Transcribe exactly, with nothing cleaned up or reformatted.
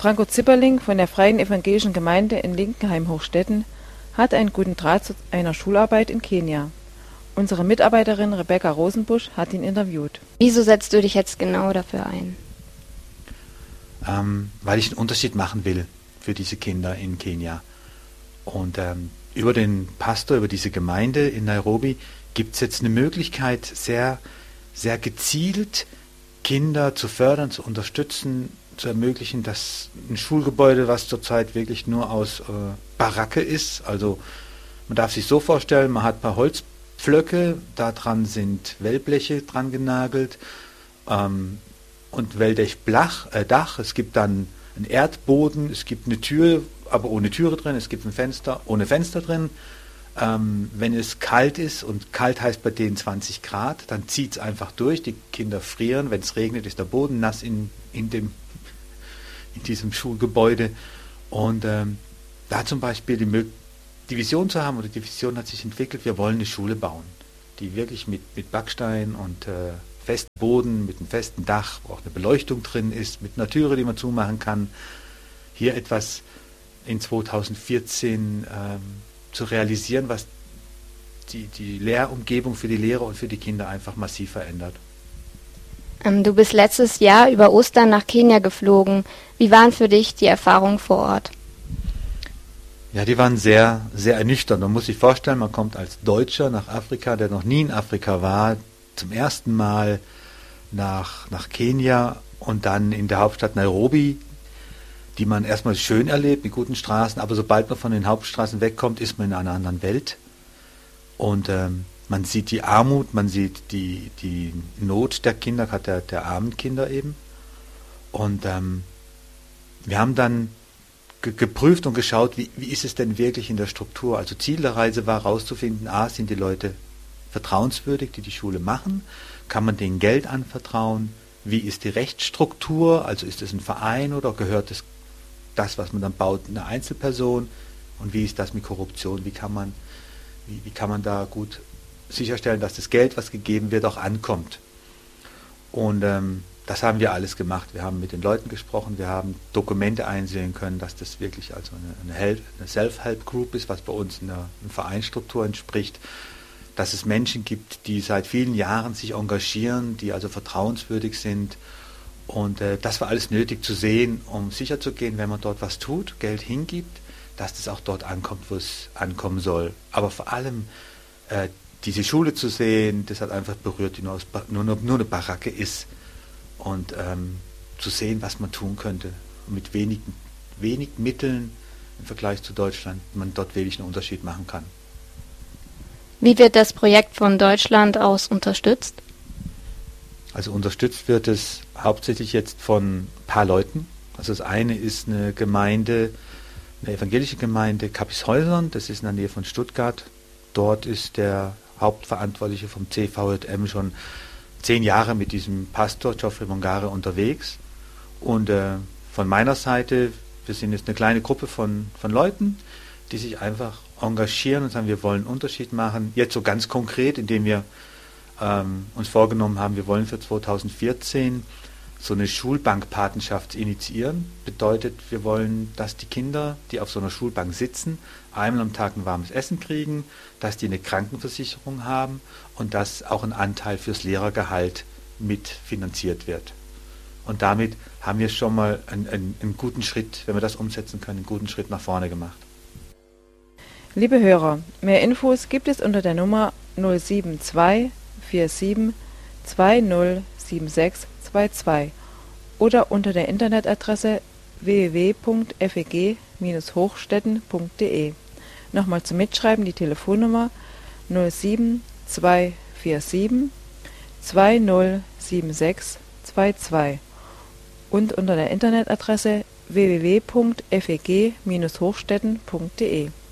Franco Zipperling von der Freien Evangelischen Gemeinde in Linkenheim-Hochstetten hat einen guten Draht zu einer Schularbeit in Kenia. Unsere Mitarbeiterin Rebecca Rosenbusch hat ihn interviewt. Wieso setzt du dich jetzt genau dafür ein? Ähm, weil ich einen Unterschied machen will für diese Kinder in Kenia. Und ähm, über den Pastor, über diese Gemeinde in Nairobi gibt es jetzt eine Möglichkeit, sehr, sehr gezielt Kinder zu fördern, zu unterstützen, zu ermöglichen, dass ein Schulgebäude, was zurzeit wirklich nur aus äh, Baracke ist, also man darf sich so vorstellen, man hat ein paar Holzpflöcke, da dran sind Wellbleche dran genagelt ähm, und Welldach, äh, Dach, es gibt dann einen Erdboden, es gibt eine Tür, aber ohne Türe drin, es gibt ein Fenster, ohne Fenster drin. Ähm, wenn es kalt ist, und kalt heißt bei denen zwanzig Grad, dann zieht es einfach durch, die Kinder frieren, wenn es regnet, ist der Boden nass in, in, dem, in diesem Schulgebäude. Und ähm, da zum Beispiel die, Mö- die Vision zu haben, oder die Vision hat sich entwickelt, wir wollen eine Schule bauen, die wirklich mit, mit Backstein und äh, festem Boden, mit einem festen Dach, wo auch eine Beleuchtung drin ist, mit einer Türe, die man zumachen kann, hier etwas in zweitausendvierzehn ähm, zu realisieren, was die, die Lehrumgebung für die Lehrer und für die Kinder einfach massiv verändert. Ähm, du bist letztes Jahr über Ostern nach Kenia geflogen. Wie waren für dich die Erfahrungen vor Ort? Ja, die waren sehr, sehr ernüchternd. Man muss sich vorstellen, man kommt als Deutscher nach Afrika, der noch nie in Afrika war, zum ersten Mal nach, nach Kenia und dann in der Hauptstadt Nairobi, die man erstmal schön erlebt, mit guten Straßen, aber sobald man von den Hauptstraßen wegkommt, ist man in einer anderen Welt. Und ähm, man sieht die Armut, man sieht die, die Not der Kinder, gerade der, der armen Kinder eben. Und ähm, wir haben dann ge- geprüft und geschaut, wie, wie ist es denn wirklich in der Struktur. Also Ziel der Reise war herauszufinden, a, sind die Leute vertrauenswürdig, die die Schule machen, kann man denen Geld anvertrauen, wie ist die Rechtsstruktur, also ist es ein Verein oder gehört es das, was man dann baut, eine Einzelperson, und wie ist das mit Korruption, wie kann man, wie, wie kann man da gut sicherstellen, dass das Geld, was gegeben wird, auch ankommt. Und ähm, das haben wir alles gemacht. Wir haben mit den Leuten gesprochen, wir haben Dokumente einsehen können, dass das wirklich also eine, eine, eine Self-Help-Group ist, was bei uns einer, einer Vereinsstruktur entspricht, dass es Menschen gibt, die seit vielen Jahren sich engagieren, die also vertrauenswürdig sind. Und äh, das war alles nötig zu sehen, um sicherzugehen, wenn man dort was tut, Geld hingibt, dass das auch dort ankommt, wo es ankommen soll. Aber vor allem äh, diese Schule zu sehen, das hat einfach berührt, die nur, aus, nur, nur eine Baracke ist. Und ähm, zu sehen, was man tun könnte. Und mit wenig, wenig Mitteln im Vergleich zu Deutschland man dort wirklich einen Unterschied machen kann. Wie wird das Projekt von Deutschland aus unterstützt? Also unterstützt wird es hauptsächlich jetzt von ein paar Leuten. Also das eine ist eine Gemeinde, eine evangelische Gemeinde Kappishäusern, das ist in der Nähe von Stuttgart. Dort ist der Hauptverantwortliche vom C V J M schon zehn Jahre mit diesem Pastor Geoffrey Mongare unterwegs. Und äh, von meiner Seite, wir sind jetzt eine kleine Gruppe von, von Leuten, die sich einfach engagieren und sagen, wir wollen einen Unterschied machen. Jetzt so ganz konkret, indem wir ähm, uns vorgenommen haben, wir wollen für zweitausendvierzehn so eine Schulbankpatenschaft initiieren. Bedeutet, wir wollen, dass die Kinder, die auf so einer Schulbank sitzen, einmal am Tag ein warmes Essen kriegen, dass die eine Krankenversicherung haben und dass auch ein Anteil fürs Lehrergehalt mitfinanziert wird. Und damit haben wir schon mal einen, einen, einen guten Schritt, wenn wir das umsetzen können, einen guten Schritt nach vorne gemacht. Liebe Hörer, mehr Infos gibt es unter der Nummer null sieben zwei vier sieben zwei null sieben sechs zwei zwei oder unter der Internetadresse w w w punkt f e g Bindestrich hochstetten punkt d e. Nochmal zum Mitschreiben die Telefonnummer null sieben zwei vier sieben zwei null sieben sechs zwei zwei und unter der Internetadresse w w w punkt f e g Bindestrich hochstetten punkt d e.